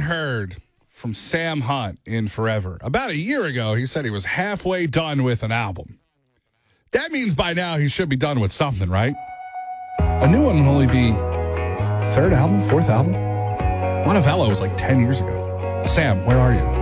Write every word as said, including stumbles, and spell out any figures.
heard from Sam Hunt in forever. About a year ago, he said he was halfway done with an album. That means by now he should be done with something, right? A new one will only be third album, fourth album. Montevello was like ten years ago. Sam, where are you?